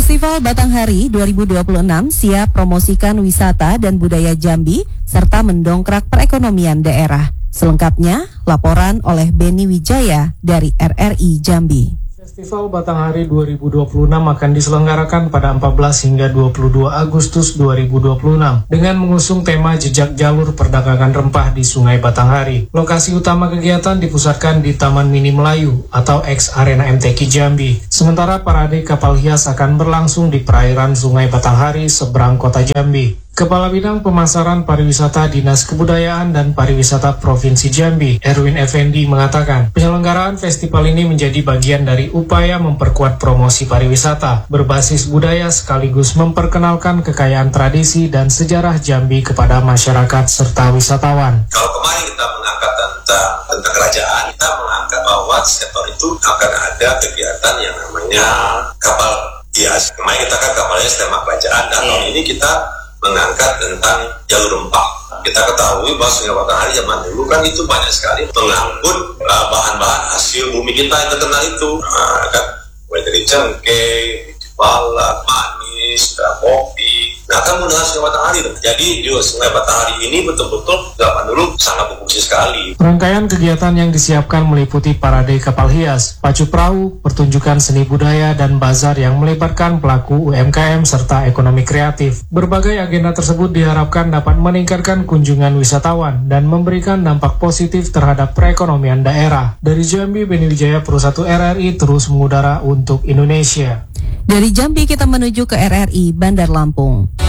Festival Batanghari 2026 siap promosikan wisata dan budaya Jambi serta mendongkrak perekonomian daerah. Selengkapnya, laporan oleh Beni Wijaya dari RRI Jambi. Festival Batanghari 2026 akan diselenggarakan pada 14 hingga 22 Agustus 2026 dengan mengusung tema Jejak Jalur Perdagangan Rempah di Sungai Batanghari. Lokasi utama kegiatan dipusatkan di Taman Mini Melayu atau ex Arena MTQ Jambi. Sementara parade kapal hias akan berlangsung di perairan Sungai Batanghari seberang kota Jambi. Kepala Bidang Pemasaran Pariwisata Dinas Kebudayaan dan Pariwisata Provinsi Jambi, Erwin Effendi mengatakan, penyelenggaraan festival ini menjadi bagian dari upaya memperkuat promosi pariwisata berbasis budaya sekaligus memperkenalkan kekayaan tradisi dan sejarah Jambi kepada masyarakat serta wisatawan. Kalau kemarin kita mengangkat tentang kerajaan, kita mengangkat bahwa sektor itu akan ada kegiatan yang namanya kapal hias. Kemarin kita kan kapal hias tema kerajaan, dan tahun ini kita mengangkat tentang jalur rempah. Kita ketahui bahwa Sungai Batanghari zaman dulu kan itu banyak sekali mengangkut bahan-bahan hasil bumi kita yang terkenal itu. Kan mulai dari cengkeh, pala, manis, kopi. Nah kan mudah Sungai Batanghari. Jadi juga Sungai Batanghari ini betul-betul zaman dulu sangat berfungsi sekali. Rangkaian kegiatan yang disiapkan meliputi parade kapal hias, pacu perahu, pertunjukan seni budaya, dan bazar yang melibatkan pelaku UMKM serta ekonomi kreatif. Berbagai agenda tersebut diharapkan dapat meningkatkan kunjungan wisatawan dan memberikan dampak positif terhadap perekonomian daerah. Dari Jambi, Beni Wijaya, Pro 1 RRI terus mengudara untuk Indonesia. Dari Jambi kita menuju ke RRI Bandar Lampung.